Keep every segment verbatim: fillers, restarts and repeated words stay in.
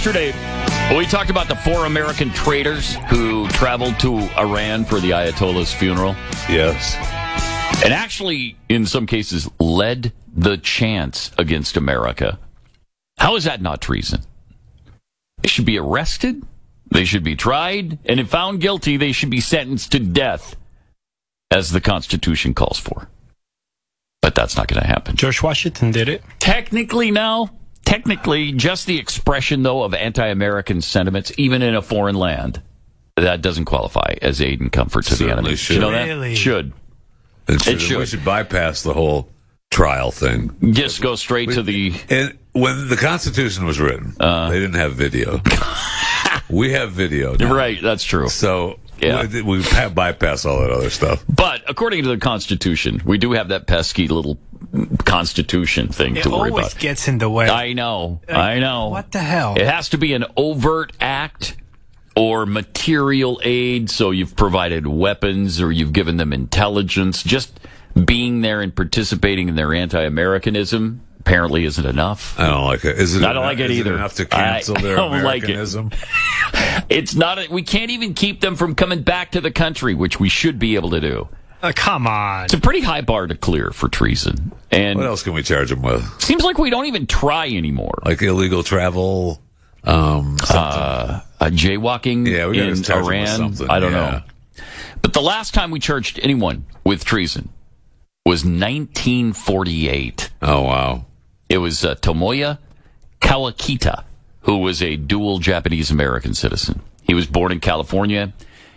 Yesterday, we talked about the four American traitors who traveled to Iran for the Ayatollah's funeral. Yes. And actually, in some cases, led the chants against America. How is that not treason? They should be arrested, they should be tried, and if found guilty, they should be sentenced to death, as the Constitution calls for. But that's not going to happen. George Washington did it. Technically, now, technically, just the expression, though, of anti-American sentiments, even in a foreign land, that doesn't qualify as aid and comfort to Certainly the enemy. should. You know that? Really? Should. It should. It should. We should bypass the whole trial thing. Just go straight to the... And when the Constitution was written, uh, they didn't have video. We have video now. Right, that's true. So Yeah. we, we bypass all that other stuff. But according to the Constitution, we do have that pesky little Constitution thing It to worry always about. gets in the way. I know. I know. What the hell? It has to be an overt act or material aid, so you've provided weapons or you've given them intelligence. Just being there and participating in their anti-Americanism apparently isn't enough. I don't like it. Is it I don't enough, like it is either. It enough to cancel I their don't like it. Americanism? It's not. A, we can't even keep them from coming back to the country, which we should be able to do. Uh, come on. It's a pretty high bar to clear for treason. And What else can we charge them with? seems like we don't even try anymore. Like illegal travel, um, Uh, uh, jaywalking Yeah, we gotta in charge them with Iran. something, I don't yeah. know. But the last time we charged anyone with treason was nineteen forty-eight. Oh, wow. It was uh, Tomoya Kawakita, who was a dual Japanese-American citizen. He was born in California.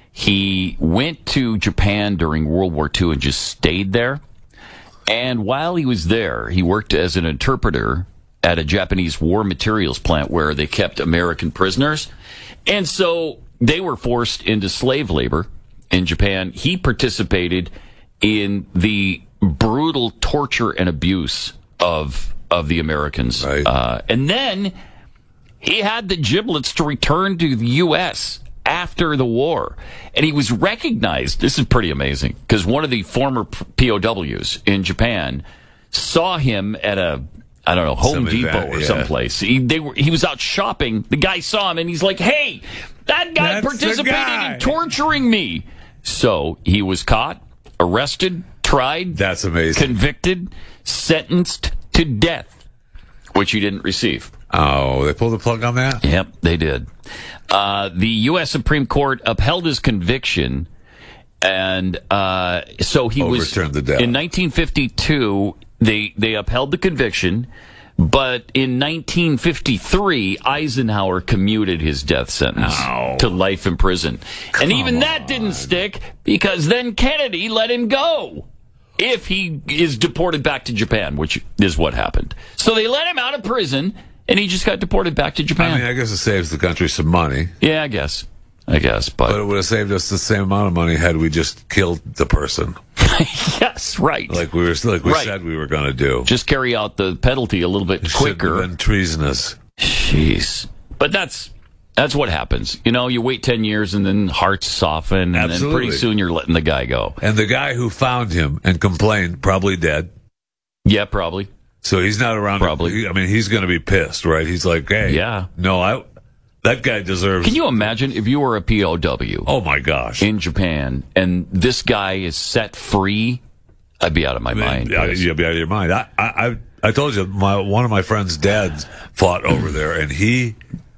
He went to Japan during World War Two and just stayed there. And while he was there, he worked as an interpreter at a Japanese war materials plant where they kept American prisoners. And so they were forced into slave labor in Japan. He participated in the brutal torture and abuse of of the Americans. Right. Uh, and then he had the giblets to return to the U S after the war. And he was recognized. This is pretty amazing, because one of the former P O Ws in Japan saw him at a, I don't know, Home Some Depot event, or yeah. someplace. He, they were, he was out shopping. The guy saw him, and he's like, hey, that guy That's the participated guy." in torturing me. So he was caught, arrested, tried, That's amazing. convicted, sentenced to death, which he didn't receive. Oh, they pulled the plug on that? Yep, they did. Uh, the U S Supreme Court upheld his conviction, and uh, so he was Overturned the death. in nineteen fifty-two. They they upheld the conviction, but in nineteen fifty-three, Eisenhower commuted his death sentence Oh. to life in prison, and even that didn't stick, because then Kennedy let him go if he is deported back to Japan, which is what happened. So they let him out of prison, and he just got deported back to Japan. I mean, I guess it saves the country some money, Yeah, I guess. I guess, but, but it would have saved us the same amount of money had we just killed the person, yes, right. like we were, like we Right. said we were going to do. Just carry out the penalty a little bit Shouldn't have quicker. been treasonous. Jeez. But that's that's what happens. You know, you wait ten years and then hearts soften, and then Absolutely. pretty soon you're letting the guy go. And the guy who found him and complained probably dead. Yeah, probably. So he's not around. Probably. I mean, he's going to be pissed, right? He's like, hey, Yeah. no, I. That guy deserves. Can you imagine if you were a P O W Oh my gosh! in Japan and this guy is set free? I'd be out of my mind. Yeah, Chris. you'll be out of your mind. I, I, I I told you, my one of my friend's dads fought over there, and he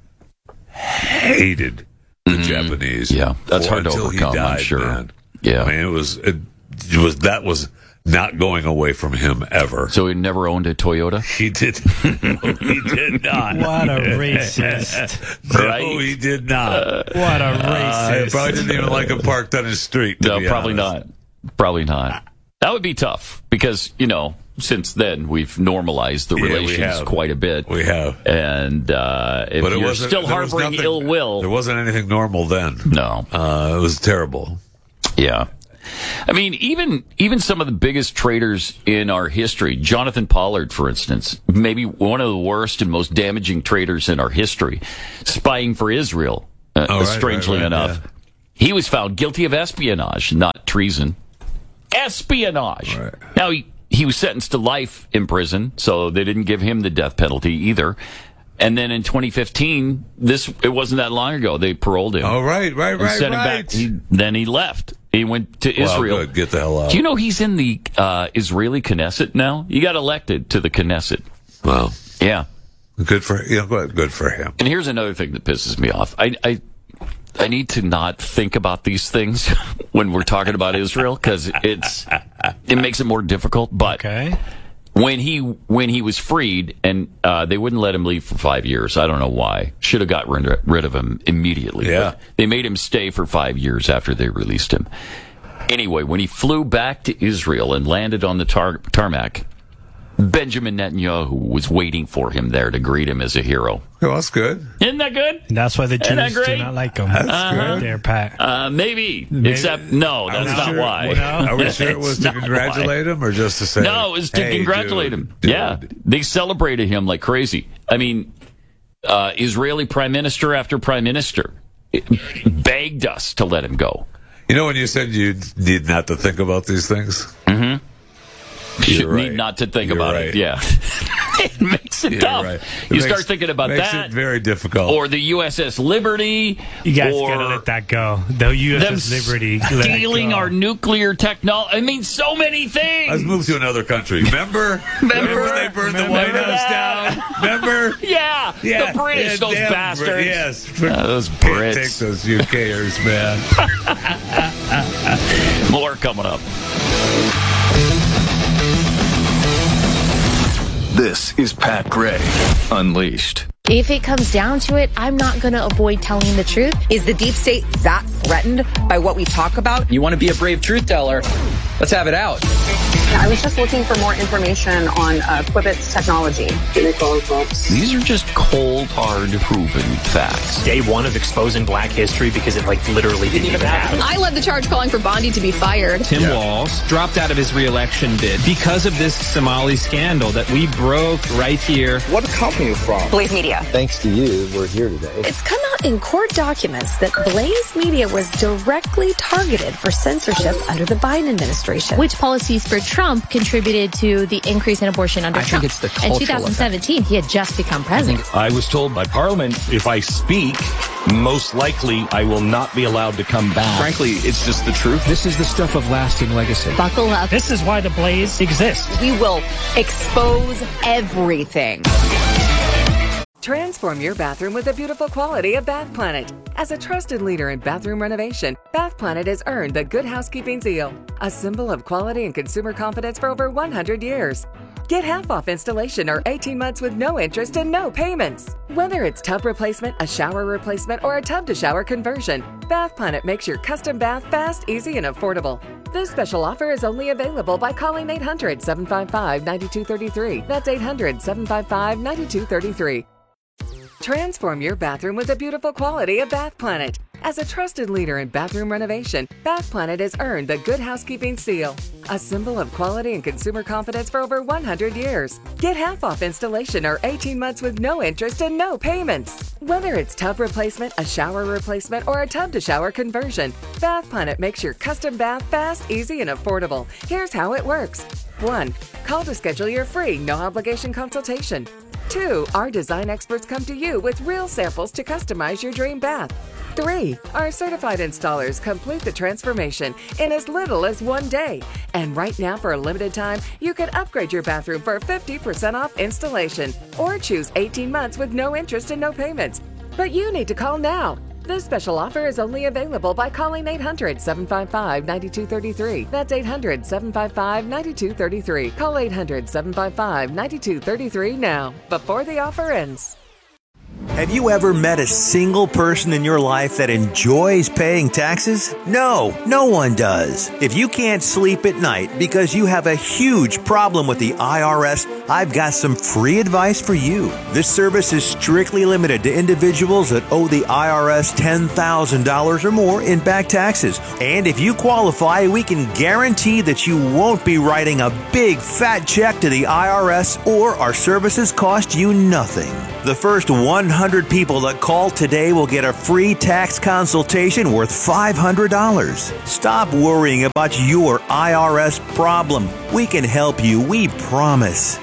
hated the Japanese. Yeah, that's for- hard to until he overcome, I'm died, sure. man. Yeah. I mean, it was it, it was that was not going away from him ever. So he never owned a Toyota? He did. No, he did not. What a racist. No, Right? he did not. What a Uh, he racist. probably didn't even like him parked on his street. to No, be probably honest. not. Probably not. That would be tough because, you know, since then we've normalized the Yeah, we relations have. quite a bit. We have. And uh, if But it you're wasn't, still there was harboring nothing- ill will, There wasn't anything normal then. no. Uh, it was terrible. Yeah. I mean, even even some of the biggest traitors in our history, Jonathan Pollard, for instance, maybe one of the worst and most damaging traitors in our history, spying for Israel, uh, Oh, right, strangely right, right, enough. yeah. He was found guilty of espionage, not treason. Espionage. Right. Now, he, he was sentenced to life in prison, so they didn't give him the death penalty either. and then in twenty fifteen, this it wasn't that long ago, they paroled him. Oh, right, right, and right, sent him right. back. He, then he left. He went to Well, Israel. good. Get the hell out. Do you know he's in the uh, Israeli Knesset now? He got elected to the Knesset. Well, Yeah. good for you know, good good for him. And here's another thing that pisses me off. I, I, I need to not think about these things when we're talking about Israel because it's it makes it more difficult. But Okay. when he when he was freed and uh, they wouldn't let him leave for five years, I don't know why. Should have got rid, rid of him immediately. Yeah. But they made him stay for five years after they released him. Anyway, when he flew back to Israel and landed on the tar- tarmac, Benjamin Netanyahu was waiting for him there to greet him as a hero. Well, that's good. Isn't that good? And that's why the Isn't that Jews do great? not like him. That's Right good. there, Pat. Uh, maybe. Except, no, that's Are we not sure- why. Are we sure it was It's to not congratulate him or just to say? No, it was to "Hey, congratulate dude, him. dude." Yeah. They celebrated him like crazy. I mean, uh, Israeli prime minister after prime minister begged us to let him go. You know when you said you need not to think about these things? Mm-hmm. Should right. need not to think You're about right. it. Yeah. It makes it You're tough. right. It You makes- start thinking about makes that. it very difficult. Or the U S S Liberty. You guys or gotta let that go. The U them S S Liberty. let it stealing go. our nuclear technology. I mean, so many things. Let's move to another country. Remember? Remember? when they burned the Remember White House that? down? Remember? Yeah, Yeah, the British, yeah, those damn bastards. Brit- yes. Uh, those Can't Brits. take those UKers, man. More coming up. This is Pat Gray Unleashed. If it comes down to it, I'm not going to avoid telling the truth. Is the deep state that threatened by what we talk about? You want to be a brave truth teller? Let's have it out. I was just looking for more information on uh, Quibbit's technology. These are just cold, hard, proven facts. Day one of exposing black history because it like literally didn't even happen. I led the charge calling for Bondi to be fired. Tim Walz dropped out of his re-election bid because of this Somali scandal that we broke right here. What company are you from? Blaze Media. Thanks to you, we're here today. It's come out in court documents that Blaze Media was directly targeted for censorship under the Biden administration. Which policies for Trump contributed to the increase in abortion under I Trump? think it's the In cultural twenty seventeen, he had just become president. I was told by Parliament if I speak, most likely I will not be allowed to come back. Frankly, it's just the truth. This is the stuff of lasting legacy. Buckle up. This is why the Blaze exists. We will expose everything. Transform your bathroom with the beautiful quality of Bath Planet. As a trusted leader in bathroom renovation, Bath Planet has earned the Good Housekeeping seal, a symbol of quality and consumer confidence for over one hundred years. Get half off installation or eighteen months with no interest and no payments. Whether it's tub replacement, a shower replacement, or a tub to shower conversion, Bath Planet makes your custom bath fast, easy, and affordable. This special offer is only available by calling eight hundred, seven five five, nine two three three. That's eight hundred, seven five five, nine two three three. Transform your bathroom with the beautiful quality of Bath Planet. As a trusted leader in bathroom renovation, Bath Planet has earned the Good Housekeeping seal, a symbol of quality and consumer confidence for over one hundred years. Get half off installation or eighteen months with no interest and no payments. Whether it's tub replacement, a shower replacement, or a tub to shower conversion, Bath Planet makes your custom bath fast, easy, and affordable. Here's how it works. one. Call to schedule your free, no obligation consultation. Two. Our design experts come to you with real samples to customize your dream bath. Three. Our certified installers complete the transformation in as little as one day. And right now, for a limited time, you can upgrade your bathroom for fifty percent off installation or choose eighteen months with no interest and no payments. But you need to call now. This special offer is only available by calling eight hundred, seven five five, nine two three three. That's eight hundred, seven five five, nine two three three. Call eight hundred, seven five five, nine two three three now, before the offer ends. Have you ever met a single person in your life that enjoys paying taxes? No, no one does. If you can't sleep at night because you have a huge problem with the I R S, I've got some free advice for you. This service is strictly limited to individuals that owe the I R S ten thousand dollars or more in back taxes. And if you qualify, we can guarantee that you won't be writing a big fat check to the I R S, or our services cost you nothing. The first one hundred people that call today will get a free tax consultation worth five hundred dollars. Stop worrying about your I R S problem. We can help you, we promise.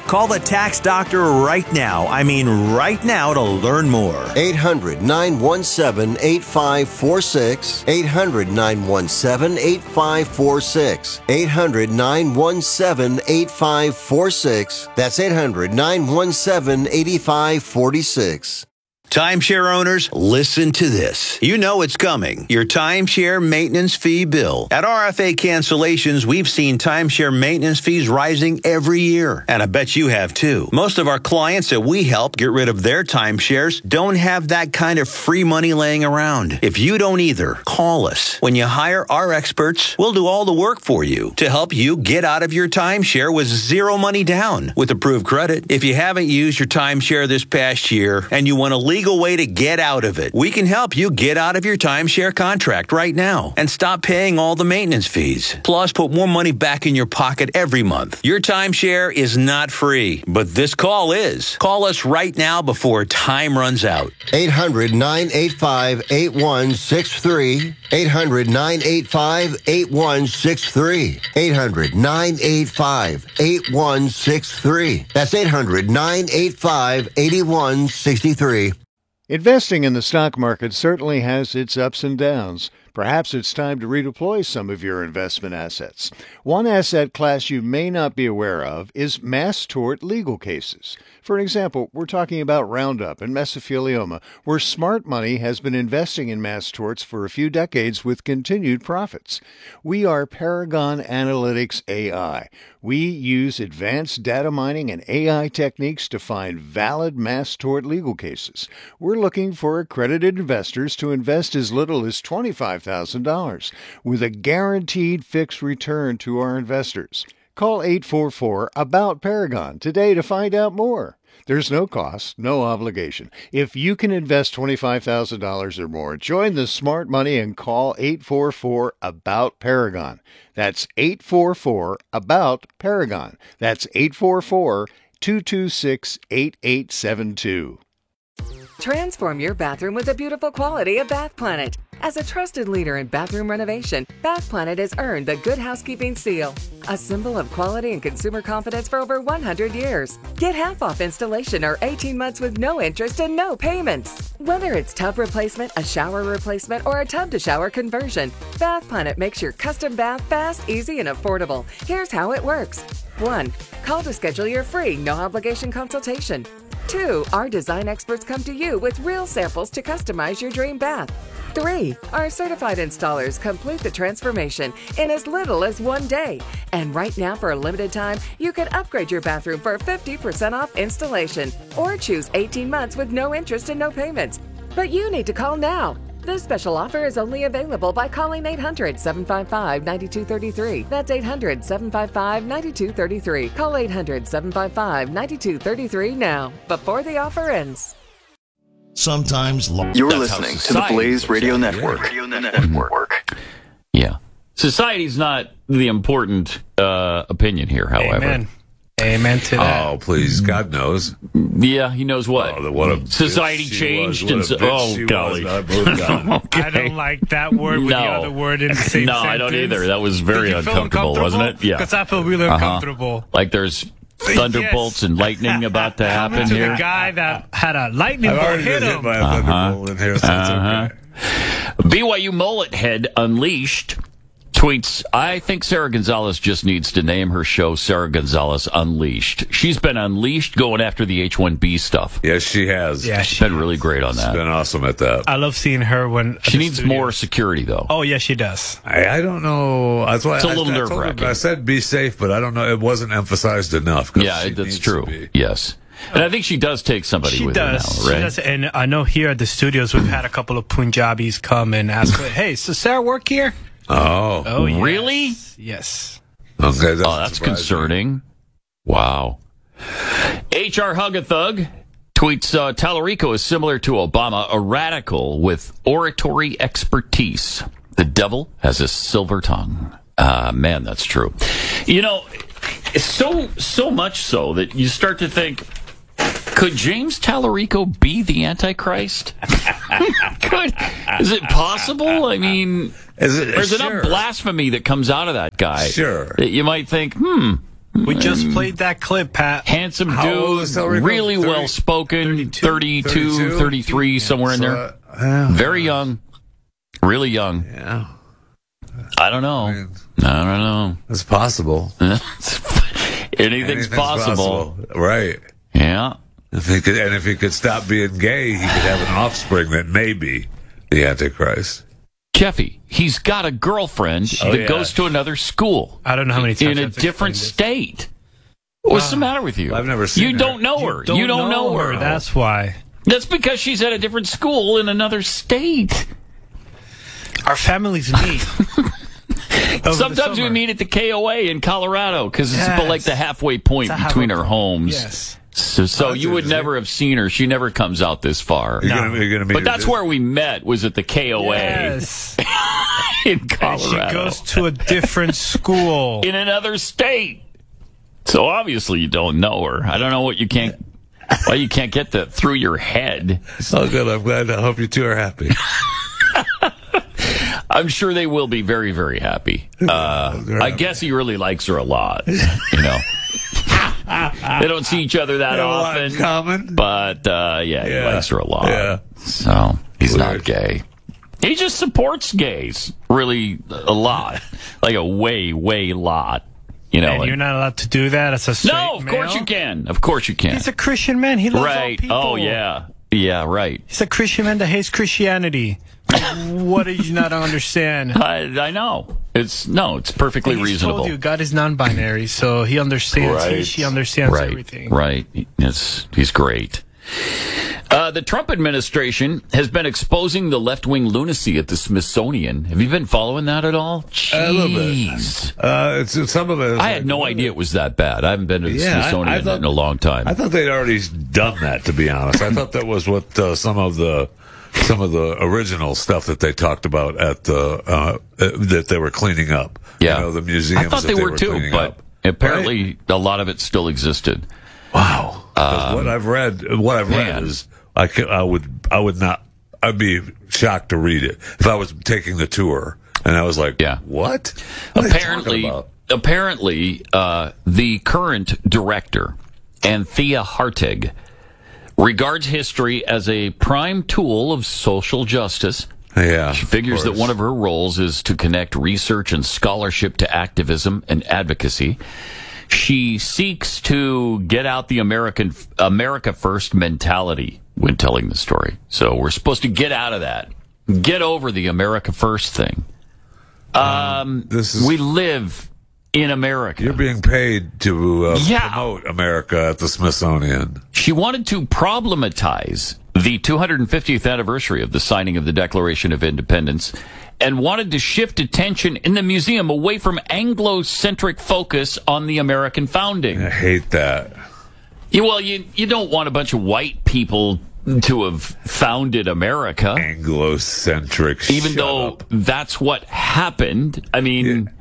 Call the tax doctor right now. I mean right now to learn more. eight hundred, nine one seven, eight five four six. eight hundred, nine one seven, eight five four six. eight hundred, nine one seven, eight five four six. That's eight hundred, nine one seven, eight five four six. Timeshare owners, listen to this. You know it's coming. Your timeshare maintenance fee bill. At R F A Cancellations, we've seen timeshare maintenance fees rising every year. And I bet you have too. Most of our clients that we help get rid of their timeshares don't have that kind of free money laying around. If you don't either, call us. When you hire our experts, we'll do all the work for you to help you get out of your timeshare with zero money down with approved credit. If you haven't used your timeshare this past year and you want to leave legal way to get out of it. We can help you get out of your timeshare contract right now and stop paying all the maintenance fees. Plus, put more money back in your pocket every month. Your timeshare is not free, but this call is. Call us right now before time runs out. eight hundred, nine eight five, eight one six three. eight hundred, nine eight five, eight one six three. eight hundred, nine eight five, eight one six three. That's eight hundred, nine eight five, eight one six three. Investing in the stock market certainly has its ups and downs. Perhaps it's time to redeploy some of your investment assets. One asset class you may not be aware of is mass tort legal cases. For example, we're talking about Roundup and mesothelioma, where smart money has been investing in mass torts for a few decades with continued profits. We are Paragon Analytics A I. We use advanced data mining and A I techniques to find valid mass tort legal cases. We're looking for accredited investors to invest as little as twenty-five thousand dollars with a guaranteed fixed return to our investors. Call eight four four, ABOUT Paragon today to find out more. There's no cost, no obligation. If you can invest twenty-five thousand dollars or more, join the smart money and call eight four four, ABOUT Paragon. That's eight four four, ABOUT Paragon. That's eight four four, two two six, eight eight seven two. Transform your bathroom with the beautiful quality of Bath Planet. As a trusted leader in bathroom renovation, Bath Planet has earned the Good Housekeeping seal, a symbol of quality and consumer confidence for over one hundred years. Get half off installation or eighteen months with no interest and no payments. Whether it's tub replacement, a shower replacement, or a tub-to-shower conversion, Bath Planet makes your custom bath fast, easy, and affordable. Here's how it works. one. Call to schedule your free, no-obligation consultation. two. Our design experts come to you with real samples to customize your dream bath. three. Our certified installers complete the transformation in as little as one day. And right now, for a limited time, you can upgrade your bathroom for fifty percent off installation or choose eighteen months with no interest and no payments. But you need to call now. This special offer is only available by calling eight hundred, seven five five, nine two three three. That's eight hundred, seven five five, nine two three three. Call eight hundred, seven five five, nine two three three now, before the offer ends. Sometimes lo- you're listening to the Blaze Radio Network. Radio Network. Yeah. Society's not the important uh, opinion here, however. Amen. Amen to that. Oh, please. God knows. Yeah, he knows what. Oh, what a Society changed. And so, oh, golly. Okay. I don't like that word with no. the other word in the same no, sentence. I don't either. That was very uncomfortable, wasn't it? Yeah. Because I feel really uh-huh. uncomfortable. Like there's thunderbolts yes. and lightning about to happen to here. The guy that had a lightning bolt hit him. Hit by a thunderbolt in here, so uh-huh. okay. B Y U mullet head unleashed tweets, I think Sarah Gonzalez just needs to name her show Sarah Gonzalez Unleashed. She's been unleashed going after the H one B stuff. Yes, she has. Yeah, she's been really great on that. She's been awesome at that. I love seeing her when she needs studio. more security, though. Oh, yes, she does. I, I don't know. That's why it's a I, little I, nerve wracking. I said be safe, but I don't know. It wasn't emphasized enough. Yeah, that's true. Yes. And I think she does take somebody she with does. her now, right? She does. And I know here at the studios we've had a couple of Punjabis come and ask, hey, so Sarah work here? Oh. Oh, yes. Really? Yes. Okay, that's oh, that's concerning. Wow. H R Hug-a-Thug tweets, uh, Tallarico is similar to Obama, a radical with oratory expertise. The devil has a silver tongue. Uh, man, that's true. You know, so so much so that you start to think, could James Tallarico be the Antichrist? Could, is it possible? I mean, is it, there's sure. enough blasphemy that comes out of that guy. Sure. That you might think, hmm, We just played that clip, Pat. Handsome How old dude, is Hillary really Clinton? well spoken, thirty-two, thirty-two, thirty-three, somewhere in So, there. uh, Very young. Really young. Yeah. I don't know. I, mean, I don't know. It's possible. Anything's, Anything's possible. Right. Yeah. If he could, and if he could stop being gay, he could have an offspring that may be the Antichrist. Jeffy, he's got a girlfriend Oh, that yeah. goes to another school. I don't know how many times in a I've different explained this. state. What's the matter with you? I've never seen You her. don't know her. You don't, know, her. That's why. That's because she's at a different school in another state. Our families meet. Over Sometimes the we summer. meet at the K O A in Colorado because it's Yes. like the halfway point It's a between halfway our point. homes. Yes. So, so Oh, that's you would interesting. never have seen her. She never comes out this far. You're gonna, you're gonna meet But her that's this- where we met, was at the K O A Yes. in And Colorado. she goes to a different school. in another state. So obviously you don't know her. I don't know what you can't, why you can't get that through your head. Oh, good. I'm glad. I hope you two are happy. I'm sure they will be very, very happy. Uh, I guess he really likes her a lot. You know, they don't see each other that They have a lot in often. common. But uh, yeah, he Yeah. likes her a lot. Yeah. So he's Weird. not gay. He just supports gays really a lot, like a way, way lot. You know, And you're not allowed to do that as a straight no, of course male? you can. Of course you can. He's a Christian man. He loves all Right. people. Oh yeah. Yeah. Right. He's a Christian man that hates Christianity. What do you not understand? I, I know. It's no. It's perfectly And he's reasonable. told you God is non-binary, so he understands. He, Right. she understands right. everything. Right. It's he's great. Uh, the Trump administration has been exposing the left-wing lunacy at the Smithsonian. Have you been following that at all? Jeez. A little bit. Uh, it's, it's some of it. is I like, had no idea it was that bad. I haven't been to the Yeah, I- Smithsonian I thought- in a long time. I thought they'd already done that. To be honest, I thought that was what uh, some of the some of the original stuff that they talked about at the uh, uh, that they were cleaning up. Yeah. You know, the museums. I thought that they, they were, too, cleaning but up. apparently a lot of it still existed. Wow. 'Cause what I've read, what I've read man. is, I, could, I would, I would not, I'd be shocked to read it if I was taking the tour and I was like, Yeah. what? What are they talking Apparently, about? apparently, uh, the current director, Anthea Hartig, regards history as a prime tool of social justice. Yeah. She figures that one of her roles is to connect research and scholarship to activism and advocacy. She seeks to get out the American America First mentality when telling the story. So we're supposed to get out of that. Get over the America First thing. Um, this is- we live in America. You're being paid to uh, Yeah. promote America at the Smithsonian. She wanted to problematize the two hundred fiftieth anniversary of the signing of the Declaration of Independence and wanted to shift attention in the museum away from Anglo-centric focus on the American founding. I hate that. Yeah, well, you, you don't want a bunch of white people to have founded America, Anglo-centric. even Shut though up. that's what happened. I mean,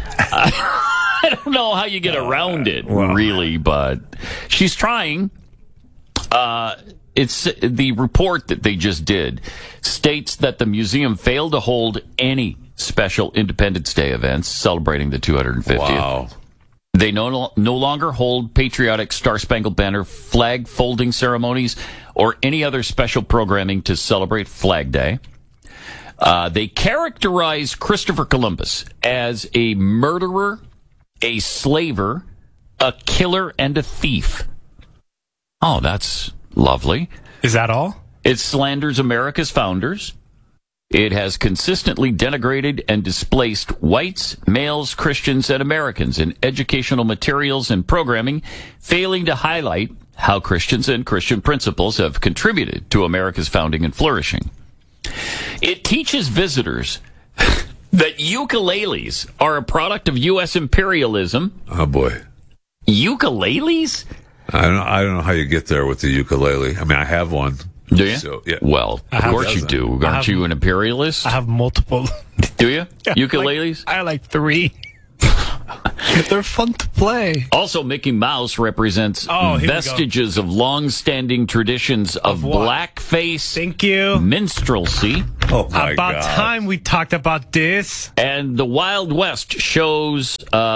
I, I don't know how you get around it, well. really, but she's trying. Uh, it's the report that they just did states that the museum failed to hold any special Independence Day events celebrating the two hundred fiftieth. Wow. They no, no longer hold patriotic Star Spangled Banner flag folding ceremonies or any other special programming to celebrate Flag Day. Uh, they characterize Christopher Columbus as a murderer, a slaver, a killer, and a thief. Oh, that's lovely. Is that all? It slanders America's founders. It has consistently denigrated and displaced whites, males, Christians, and Americans in educational materials and programming, failing to highlight how Christians and Christian principles have contributed to America's founding and flourishing. It teaches visitors that ukuleles are a product of U S imperialism. Oh boy. Ukuleles? I don't. I don't know how you get there with the ukulele. I mean, I have one. Do you? So, yeah. Well, of have course you dozen. do. I Aren't have- you an imperialist? I have multiple. Do you? Yeah, Ukuleles? Like, I like three. They're fun to play. Also, Mickey Mouse represents Oh, here we go. vestiges of long-standing traditions of, Of what? blackface Thank you. minstrelsy, Oh my About God. time we talked about this. and the Wild West shows uh,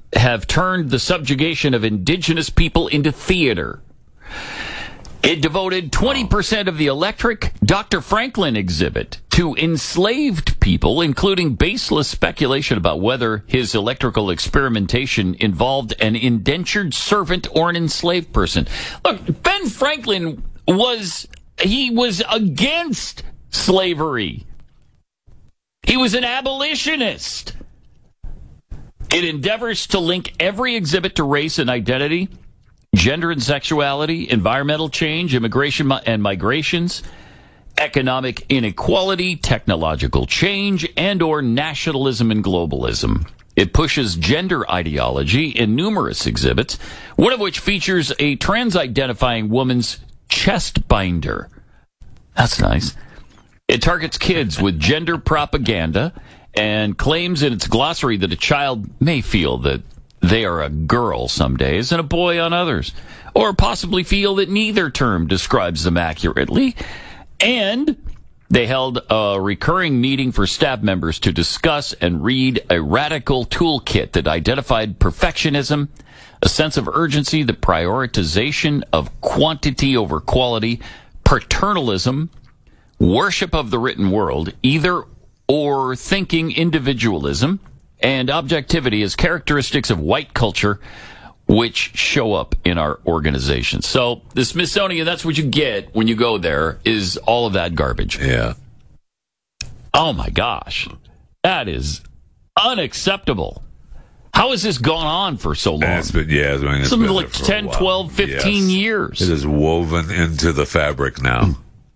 have turned the subjugation of indigenous people into theater. It devoted twenty percent of the electric Doctor Franklin exhibit to enslaved people, including baseless speculation about whether his electrical experimentation involved an indentured servant or an enslaved person. Look, Ben Franklin was, he was against slavery. He was an abolitionist. It endeavors to link every exhibit to race and identity, gender and sexuality, environmental change, immigration and migrations, economic inequality, technological change, and or nationalism and globalism. It pushes gender ideology in numerous exhibits, one of which features a trans-identifying woman's chest binder. That's nice. It targets kids with gender propaganda and claims in its glossary that a child may feel that they are a girl some days and a boy on others, or possibly feel that neither term describes them accurately. And they held a recurring meeting for staff members to discuss and read a radical toolkit that identified perfectionism, a sense of urgency, the prioritization of quantity over quality, paternalism, worship of the written world, either or thinking individualism, and objectivity as characteristics of white culture which show up in our organization. So the Smithsonian, that's what you get when you go there, is all of that garbage. Yeah. Oh my gosh. That is unacceptable. How has this gone on for so long? It's been, yeah, I mean, it's Something been like there for ten, a while. twelve, fifteen Yes. years. It is woven into the fabric now.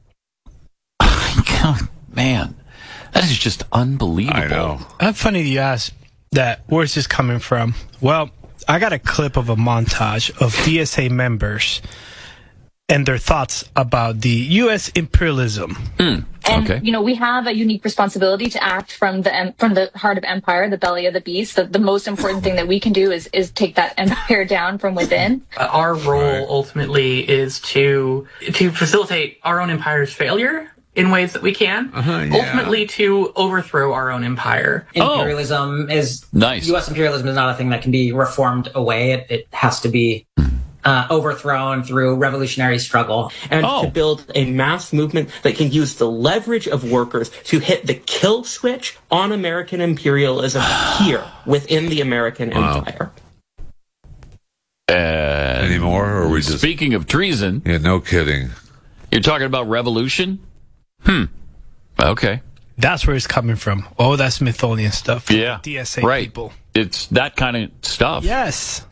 God, man, that is just unbelievable. I know. That's funny you ask that. Where's this coming from? Well, I got a clip of a montage of D S A members and their thoughts about the U S imperialism. Mm, and, okay. you know, we have a unique responsibility to act from the em- from the heart of empire, the belly of the beast. The, the most important thing that we can do is is take that empire down from within. Uh, our role ultimately is to to facilitate our own empire's failure in ways that we can. Uh-huh, yeah. Ultimately, to overthrow our own empire. Imperialism is nice. U S imperialism is not a thing that can be reformed away. It, it has to be uh, overthrown through revolutionary struggle. And Oh. to build a mass movement that can use the leverage of workers to hit the kill switch on American imperialism here within the American Wow. empire. And Any more, or are we just... speaking of treason, Yeah, no kidding. you're talking about revolution? Hmm. Okay. That's where it's coming from. Oh, that Smithsonian stuff. Yeah. D S A right. people. It's that kind of stuff. Yes.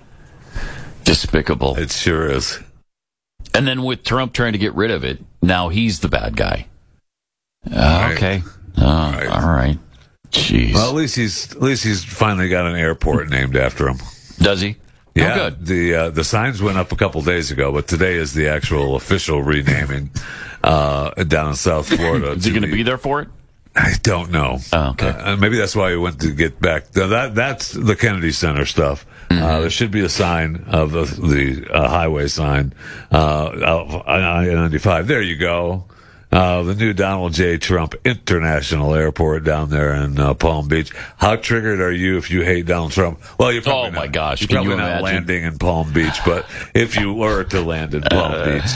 Despicable. It sure is. And then with Trump trying to get rid of it, now he's the bad guy. Uh, okay. Oh, Right. All right. Jeez. Well, at least he's at least he's finally got an airport named after him. Does he? Yeah, Oh, good. the uh, the signs went up a couple days ago, but today is the actual official renaming uh, down in South Florida. Is he going to be there for it? I don't know. Oh, okay. Uh, maybe that's why he went to get back. Now, that that's the Kennedy Center stuff. Mm-hmm. Uh, there should be a sign of the, the uh, highway sign, uh, I ninety-five. There you go. Uh, the new Donald J. Trump International Airport down there in uh, Palm Beach. How triggered are you if you hate Donald Trump? Well, you're probably Oh, not, my gosh. You're Can probably you not imagine? landing in Palm Beach, but if you were to land in Palm Uh, Beach,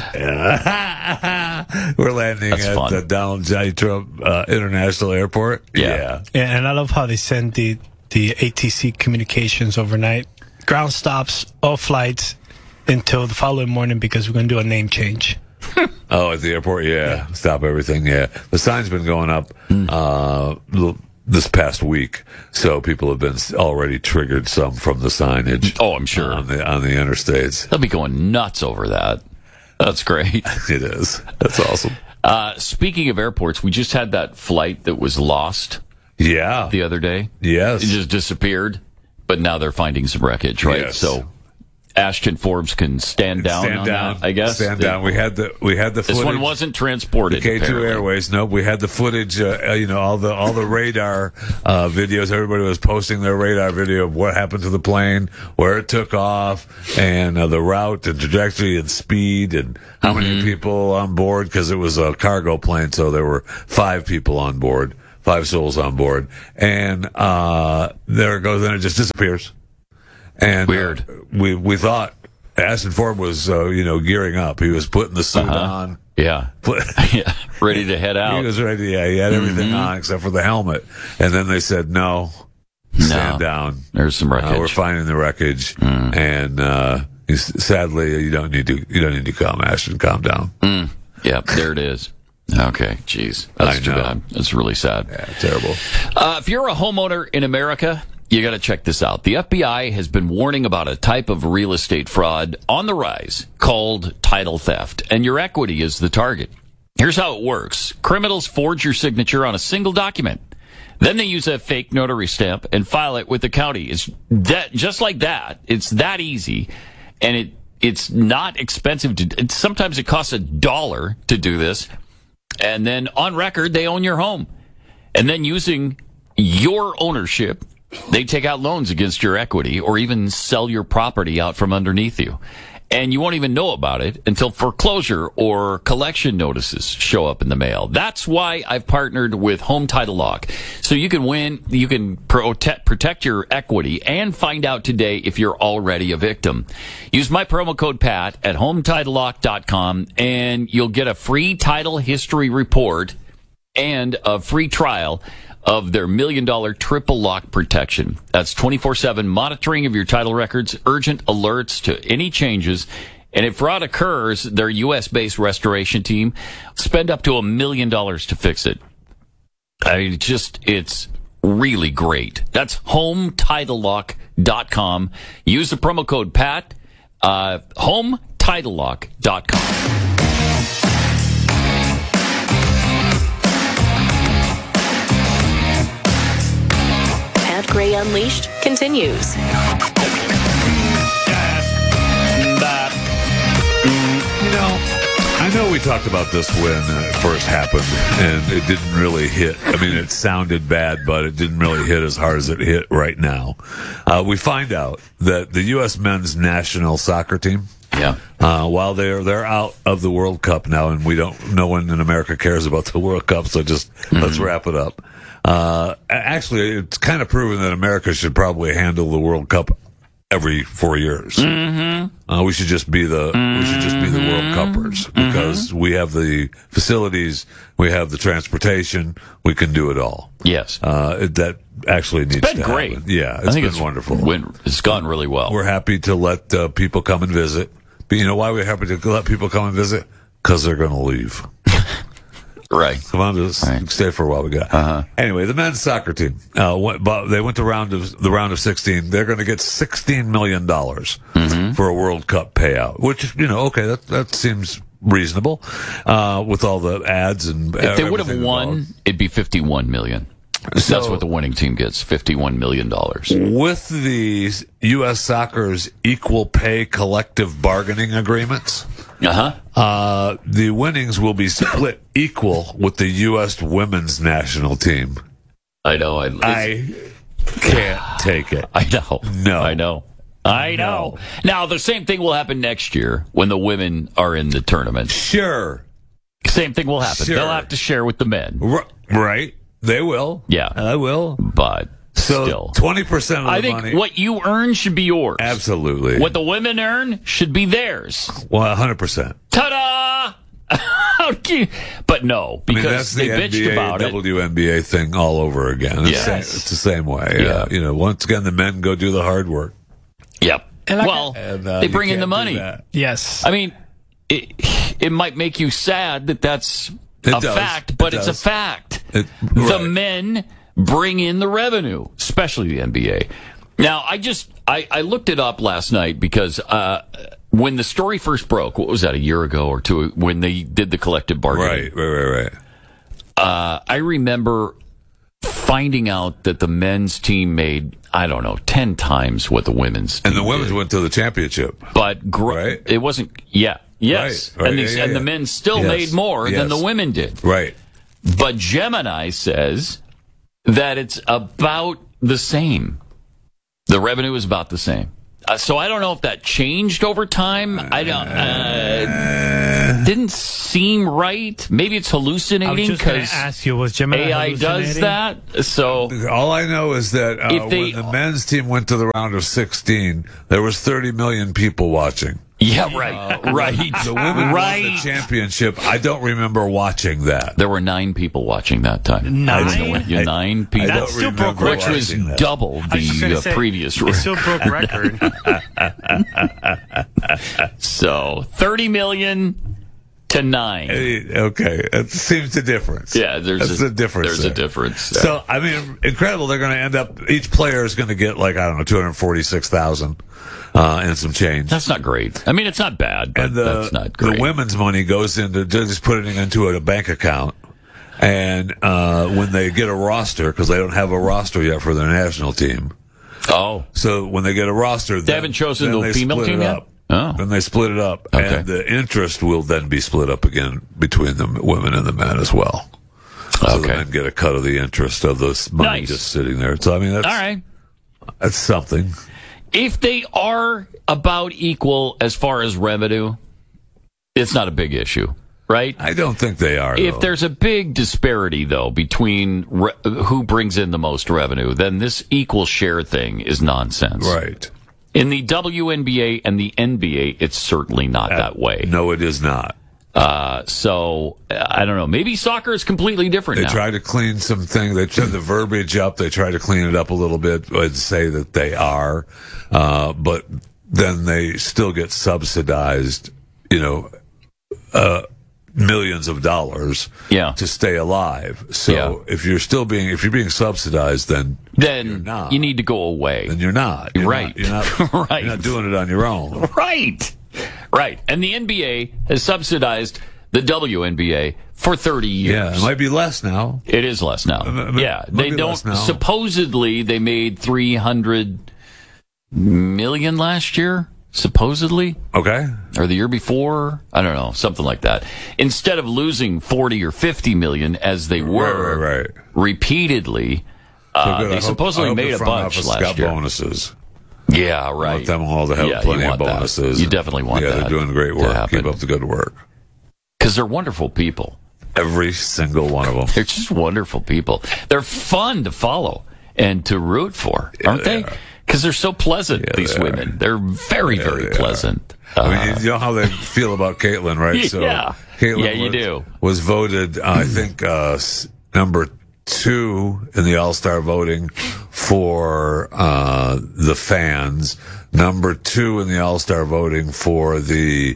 we're landing That's at fun. the Donald J. Trump uh, International Airport. Yeah. Yeah, and I love how they send the, the A T C communications overnight. Ground stops, all flights until the following morning because we're going to do a name change. Oh, at the airport, yeah. Yeah. Stop everything, yeah. The sign's been going up uh, l- this past week, so people have been s- already triggered some from the signage. Oh, I'm sure. on the on the interstates. They'll be going nuts over that. That's great. It is. That's awesome. Uh, speaking of airports, we just had that flight that was lost Yeah. the other day. Yes. It just disappeared, but now they're finding some wreckage, right? Yes. So Ashton Forbes can stand down Stand on down. that, I guess. Stand The- down. We had the we had the This footage. one wasn't transported. The K two apparently. Airways. Nope. We had the footage. Uh, uh, you know, all the all the radar uh, videos. Everybody was posting their radar video of what happened to the plane, where it took off, and uh, the route and trajectory and speed, and how Mm-hmm. many people on board. Because it was a cargo plane, so there were five people on board, five souls on board, and uh, there it goes. Then it just disappears. And Weird. Uh, we we thought Ashton Ford was, uh, you know, gearing up. He was putting the suit Uh-huh. on. Yeah. yeah. Ready to head out. He was ready. Yeah, he had everything Mhm. on except for the helmet. And then they said, no, stand No. down. There's some wreckage. Uh, we're finding the wreckage. Mm. And uh, he's, sadly, you don't need to. You don't need to calm, Ashton. Calm down. Mm. Yep, there it is. Okay, jeez. That's I too know. bad. That's really sad. Yeah, terrible. Uh, if you're a homeowner in America, you got to check this out. The F B I has been warning about a type of real estate fraud on the rise called title theft, and your equity is the target. Here's how it works. Criminals forge your signature on a single document. Then they use a fake notary stamp and file it with the county. It's that, just like that. It's that easy, and it it's not expensive to. It, sometimes it costs a dollar to do this, and then on record they own your home, and then using your ownership, they take out loans against your equity or even sell your property out from underneath you. And you won't even know about it until foreclosure or collection notices show up in the mail. That's why I've partnered with Home Title Lock. So you can win, you can protect, protect your equity and find out today if you're already a victim. Use my promo code PAT at home title lock dot com and you'll get a free title history report and a free trial of their million dollar triple lock protection. That's twenty-four seven monitoring of your title records, urgent alerts to any changes, and if fraud occurs, their U S based restoration team spend up to a million dollars to fix it. I mean, it's just, it's really great. That's home title lock dot com. Use the promo code PAT, uh, home title lock dot com. Pat Gray Unleashed continues. You know, I know we talked about this when it first happened, and it didn't really hit. I mean, it sounded bad, but it didn't really hit as hard as it hit right now. Uh, we find out that the U S men's national soccer team, yeah, uh, while they're they're out of the World Cup now, and we don't, no one in America cares about the World Cup, so just mm-hmm. let's wrap it up. Uh, actually, it's kind of proven that America should probably handle the World Cup every four years. Mm-hmm. Uh, we should just be the mm-hmm. we should just be the World Cuppers because mm-hmm. we have the facilities, we have the transportation, we can do it all. Yes, uh, it, that actually needs it's been to great. happen. Yeah, it's I think been it's wonderful. Went, it's gone really well. We're happy to let uh, people come and visit. But you know why we're happy to let people come and visit? Because they're going to leave. Right. Come on, just right. stay for a while. We got. Uh-huh. Anyway, the men's soccer team. Uh, went, but they went to round of the round of sixteen. They're going to get sixteen million dollars mm-hmm. for a World Cup payout. Which, you know, okay, that that seems reasonable uh, with all the ads and. If they would have won, involved. It'd be fifty-one million. So, that's what the winning team gets, fifty-one million dollars. With the U S Soccer's equal pay collective bargaining agreements, uh-huh. uh, the winnings will be split equal with the U S women's national team. I know. I, I can't take it. I know. No. I know. I know. No. Now, the same thing will happen next year when the women are in the tournament. Sure. Same thing will happen. Sure. They'll have to share with the men. R- right. They will. Yeah. I will. But so still. twenty percent of the I think money. what you earn should be yours. Absolutely. What the women earn should be theirs. Well, one hundred percent. Ta-da! But no, because I mean, that's they the bitched N B A, about it. W N B A thing all over again. It's, Yes. the, same, it's the same way. Yeah. Uh, you know, once again, the men go do the hard work. Yep. like well, and, uh, they bring in can't the do money. that. Yes. I mean, it, it might make you sad that that's It a does. fact, but It it's does. a fact. It- The right. men bring in the revenue, especially the N B A. Now, I just I, I looked it up last night because uh, when the story first broke, what was that, a year ago or two, when they did the collective bargaining? Right, right, right, right. Uh, I remember finding out that the men's team made, I don't know, ten times what the women's team And the women's did. went to the championship. But gr- Right. it wasn't, yeah, yes. Right, right, and yeah, these, yeah, and the yeah. men still Yes, made more yes. than the women did. Right. But Gemini says that it's about the same. The revenue is about the same. Uh, so I don't know if that changed over time. I don't. Uh, didn't seem right. Maybe it's hallucinating because ask you, was Gemini A I does that. So all I know is that uh, if they, when the men's team went to the round of sixteen, there was thirty million people watching. Yeah, right, uh, right. The women right. won the championship. I don't remember watching that. There were nine people watching that time. Nine? Yeah, nine people. That still broke which was that. double the uh, say, previous record. It still broke record. So thirty million to nine. Okay, it seems the difference. Yeah, there's That's a, a difference. There's there. a difference. So I mean, incredible. They're going to end up. Each player is going to get like I don't know, two hundred forty-six thousand. Uh, and some change. That's not great. I mean, it's not bad, but and the, that's not great. The women's money goes into just putting it into a bank account. And uh, when they get a roster, because they don't have a roster yet for their national team. Oh. So when they get a roster, they then, haven't chosen then the they female split team it yet? up. Oh. Then they split it up. Okay. And the interest will then be split up again between the women and the men as well. So okay. the men get a cut of the interest of this money nice. just sitting there. So, I mean, that's, all right. That's something. If they are about equal as far as revenue, it's not a big issue, right? I don't think they are. If though. there's a big disparity, though, between re- who brings in the most revenue, then this equal share thing is nonsense. Right. In the W N B A and the N B A, it's certainly not uh, that way. No, it is not. Uh, so I don't know. Maybe soccer is completely different They now. try to clean some things. They try the verbiage up. They try to clean it up a little bit and say that they are, uh, but then they still get subsidized. You know, uh, millions of dollars. Yeah. To stay alive. So Yeah. if you're still being if you're being subsidized, then then you're not. you need to go away. Then you're not. You're right. Not, you're not. right. You're not doing it on your own. Right. Right. And the N B A has subsidized the W N B A for thirty years. Yeah, it might be less now. It is less now. It might- yeah. it might They be don't, less now. supposedly, they made three hundred million last year. Supposedly. Okay. Or the year before. I don't know. Something like that. Instead of losing forty or fifty million as they were Right, right, right. repeatedly, uh, So good. I they hope- supposedly I hope made the a front bunch office last got year. bonuses. Yeah, I right. want them all to have Yeah, plenty you of want that. bonuses. You definitely want yeah, that. they're doing great to work. happen. Keep up the good work. Because they're wonderful people. Every single one of them. They're just wonderful people. They're fun to follow and to root for, aren't they they? Because they're so pleasant, Yeah, these they women. are. They're very, Yeah, very they pleasant. I mean, Uh, you know how they feel about Caitlin, right? So Yeah. Caitlin Yeah, you was, do. was voted, uh, I think, uh, s- number two in the All-Star voting for uh, the fans, number two in the All-Star voting for the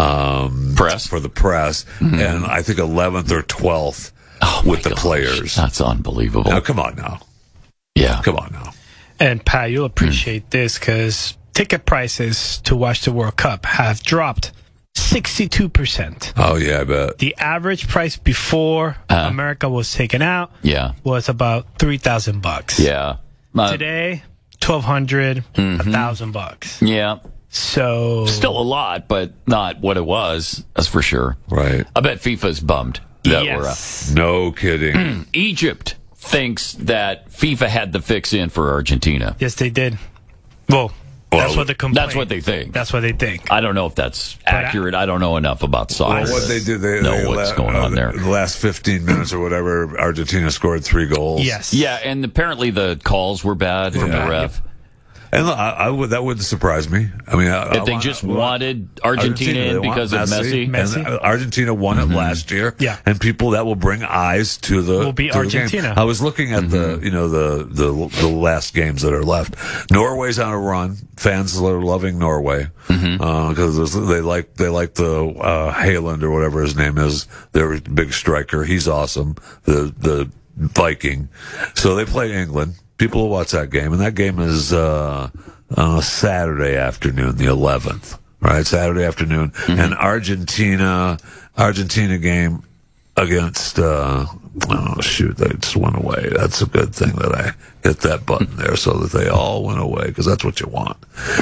um, press, for the press, Mm-hmm. and I think eleventh or twelfth with the players. That's unbelievable. Now, come on now. Yeah. Come on now. And Pat, you'll appreciate this because ticket prices to watch the World Cup have dropped sixty-two percent. Oh, yeah, I bet. The average price before Uh, America was taken out Yeah. was about three thousand bucks. Yeah. Uh, Today, twelve hundred, Mhm. a thousand bucks. Yeah. So Still a lot, but not what it was. That's for sure. Right. I bet FIFA's bummed that we're up. yes. No kidding. Egypt thinks that FIFA had the fix in for Argentina. Yes, they did. Well, that's what the complaint. That's what they think. That's what they think. I don't know if that's accurate. I don't know enough about soccer. Well, what they do, they know they what's la- going uh, on there. The last fifteen minutes or whatever, Argentina scored three goals. Yes. Yeah, and apparently the calls were bad from Yeah. the ref. and look, I, I would that wouldn't surprise me. I mean, I, If I they want- just I want- wanted Argentina, they in want because of Messi. Messi. And, uh, Argentina won it last year. Yeah. and people that will bring eyes to the Will be to the game. Argentina. I was looking at the you know the, the the last games that are left. Norway's on a run. Fans are loving Norway because they like they like the uh, Haaland or whatever his name is. Their big striker. He's awesome. The the Viking. So they play England. People will watch that game, and that game is uh, uh, Saturday afternoon, the eleventh. Right, Saturday afternoon, and Argentina, Argentina game against. Uh, oh shoot, they just went away. That's a good thing that I hit that button there, so that they all went away because that's what you want.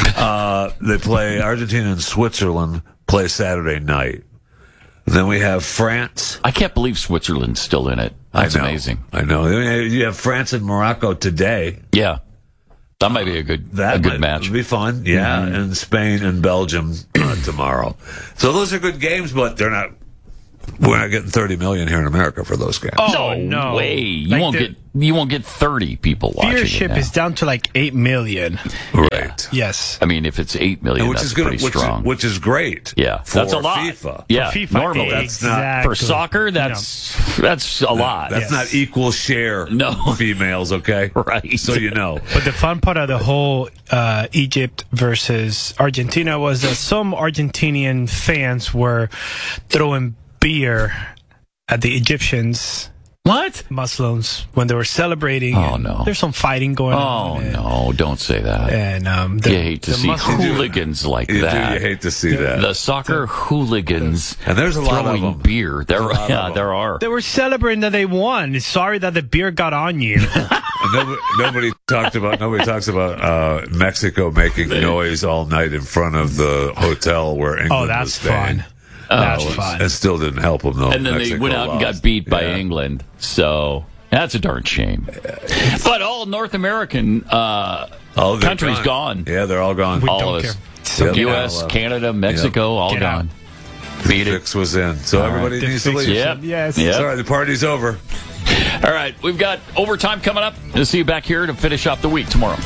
Uh, they play Argentina and Switzerland play Saturday night. Then we have France. I can't believe Switzerland's still in it. That's I know, amazing. I know. You have France and Morocco today. Yeah. That might be a good That a good might match. be fun. Yeah, Mhm. and Spain and Belgium uh, tomorrow. So those are good games, but they're not. We're not getting thirty million here in America for those games. Oh, no, no. way! You Like won't the- get you won't get thirty people watching it Viewership now. is down to like eight million. Right. Yes. I mean, if it's eight million, which that's is good, pretty which strong. Is, which is great. Yeah, for that's a lot. FIFA. Yeah, For FIFA, normally that's not exactly. for soccer. That's that's a lot. That's Yes. not equal share. No. Females. Okay, Right. So you know. But the fun part of the whole uh, Egypt versus Argentina was that some Argentinian fans were throwing beer at the Egyptians. What? Muslims when they were celebrating. Oh, and no. There's some fighting going Oh on. and- no! Don't say that. And um, the, You hate to the see Muslims- hooligans like You do, that. you hate to see that. The soccer hooligans And there's a lot of throwing them. beer. There, There's a lot yeah, of them. there are. They were celebrating that they won. Sorry that the beer got on you. And nobody, nobody talked about. Nobody talks about uh, Mexico making noise all night in front of the hotel where England Oh, was that's staying. fun. That's Oh, fun. It still didn't help them though. And then Mexico they went out and lost. got beat by Yeah. England. So that's a darn shame. But all North American uh, All they're countries gone. Yeah, they're all gone. We all don't of us. care. So get U out. S, Canada, Mexico, all Get gone. The Beat it. fix was in, so All everybody right. needs The to fix leave. was Yep. Yes. Yep. Sorry, the party's over. All right, we've got overtime coming up. We'll see you back here to finish off the week tomorrow.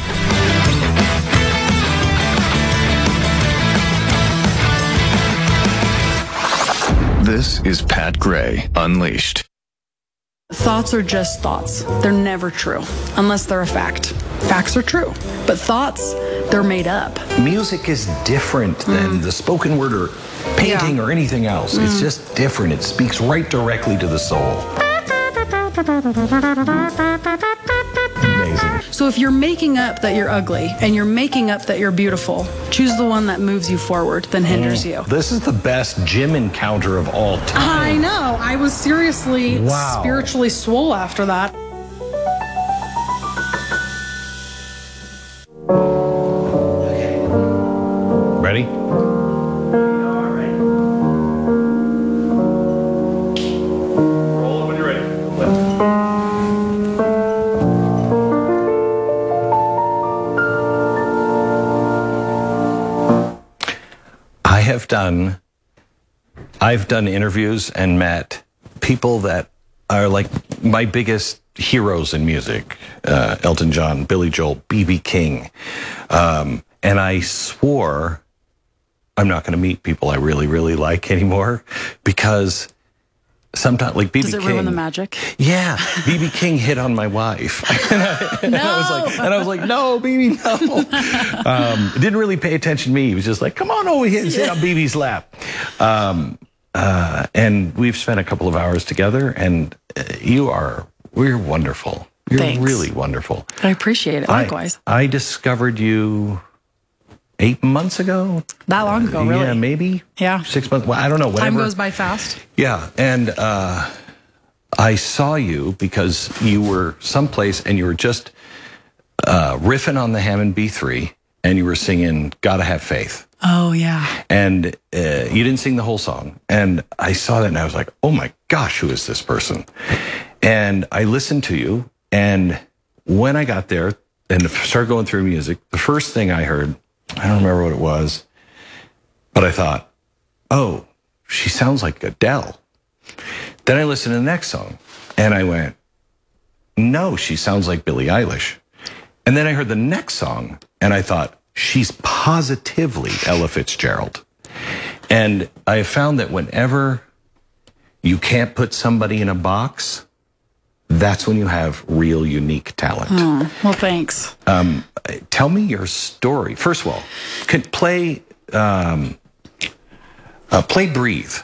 This is Pat Gray Unleashed. Thoughts are just thoughts. They're never true, unless they're a fact. Facts are true, but thoughts, they're made up. Music is different than the spoken word or painting Yeah. or anything else. It's just different. It speaks right directly to the soul. Amazing. So if you're making up that you're ugly and you're making up that you're beautiful, choose the one that moves you forward than hinders you. This is the best gym encounter of all time. I know. I was seriously Wow. spiritually swole after that. Ready? I have done I've done interviews and met people that are like my biggest heroes in music. Uh, Elton John, Billy Joel, B B King. Um, and I swore I'm not going to meet people I really, really like anymore because sometimes, like B B Does King. it ruin the magic? Yeah, B B King hit on my wife. and, I, and I was like, and I was like, no, B B, no. Um, didn't really pay attention to me. He was just like, come on over here and sit on B B's lap. Um, uh, and we've spent a couple of hours together, and uh, you are, we're wonderful. You're Thanks. really wonderful. I appreciate it. I- Likewise. I, discovered you eight months ago. That long ago, really. Yeah, maybe. Yeah. Six months. Well, I don't know. Whatever. Time goes by fast. Yeah, and uh, I saw you because you were someplace and you were just uh, riffing on the Hammond B three and you were singing "Gotta Have Faith," Oh, yeah. and uh, you didn't sing the whole song. And I saw that and I was like, "Oh my gosh, who is this person?" And I listened to you, and when I got there and started going through music, the first thing I heard, I don't remember what it was, but I thought, "Oh, she sounds like Adele." Then I listened to the next song and I went, no, she sounds like Billie Eilish. And then I heard the next song and I thought, she's positively Ella Fitzgerald. And I found that whenever you can't put somebody in a box, that's when you have real unique talent. Oh, well, thanks. Um, tell me your story. First of all, can play, um, uh, play Breathe.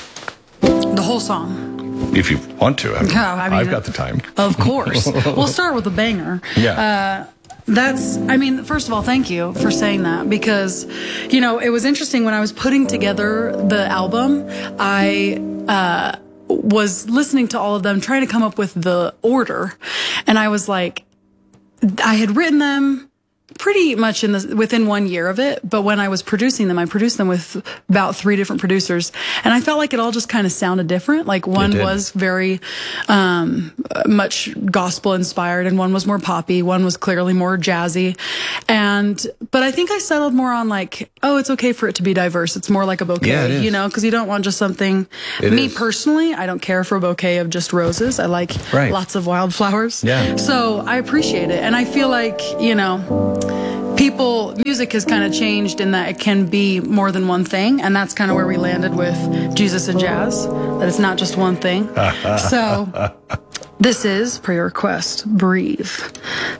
The whole song. If you want to. I've, Yeah, I mean, I've got the time. Of course. We'll start with a banger. Yeah. Uh, that's, I mean, first of all, thank you for saying that because, you know, it was interesting when I was putting together the album, I, uh, was listening to all of them, trying to come up with the order. And I was like, I had written them, pretty much in the within one year of it. But when I was producing them, I produced them with about three different producers, and I felt like it all just kind of sounded different. Like one was very um, much gospel inspired, and one was more poppy. One was clearly more jazzy, and but I think I settled more on like, oh, it's okay for it to be diverse. It's more like a bouquet, Yeah, it is. you know, because you don't want just something. It me is. personally, I don't care for a bouquet of just roses. I like Right. lots of wildflowers. Yeah. So I appreciate it, and I feel like, you know, people, music has kind of changed in that it can be more than one thing, and that's kind of where we landed with Jesus and Jazz, that it's not just one thing. So this is, per your request, Breathe.